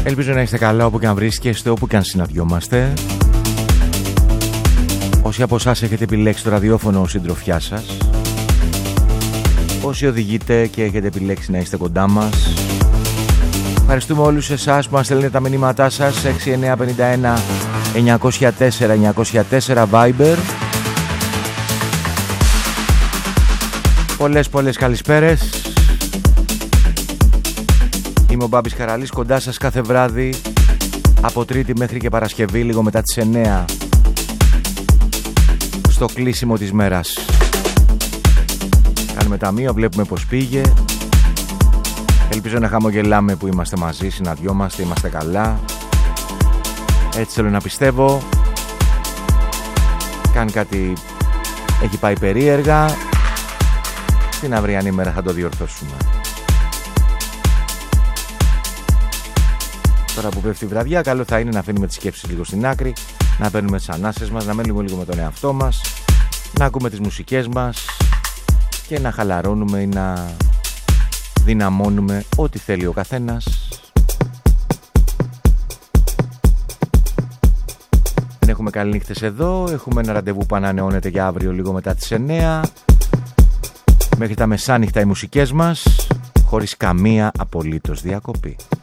Ελπίζω να είστε καλά όπου και αν βρίσκεστε, όπου και αν συναντιόμαστε. Όσοι από εσάς έχετε επιλέξει το ραδιόφωνο ως συντροφιά σας, όσοι οδηγείτε και έχετε επιλέξει να είστε κοντά μας, ευχαριστούμε όλους εσάς που μας στέλνετε τα μηνύματά σας. 6951 904 904 Viber. Πολλές καλησπέρες. Είμαι ο Μπάμπης Καραλής, κοντά σας κάθε βράδυ από Τρίτη μέχρι και Παρασκευή, λίγο μετά τις 9, στο κλείσιμο της μέρας. Κάνουμε ταμείο, βλέπουμε πως πήγε. Ελπίζω να χαμογελάμε που είμαστε μαζί, συναντιόμαστε, είμαστε καλά. Έτσι θέλω να πιστεύω. Κάνει κάτι, έχει πάει περίεργα. Την αυριανή μέρα θα το διορθώσουμε. Τώρα που πέφτει η βραδιά, καλό θα είναι να αφήνουμε τις σκέψεις λίγο στην άκρη, να παίρνουμε τις ανάσες μας, να μένουμε λίγο με τον εαυτό μας, να ακούμε τις μουσικές μας και να χαλαρώνουμε ή να δυναμώνουμε ό,τι θέλει ο καθένας. Δεν έχουμε καλή νύχτες εδώ, έχουμε ένα ραντεβού που ανανεώνεται για αύριο λίγο μετά τις 9. Μέχρι τα μεσάνυχτα οι μουσικές μας, χωρίς καμία απολύτως διακοπή.